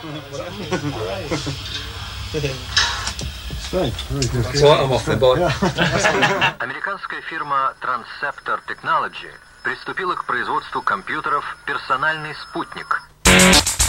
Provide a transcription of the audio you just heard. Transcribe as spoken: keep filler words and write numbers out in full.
Американская фирма Transceptor Technology приступила к производству компьютеров «Персональный спутник».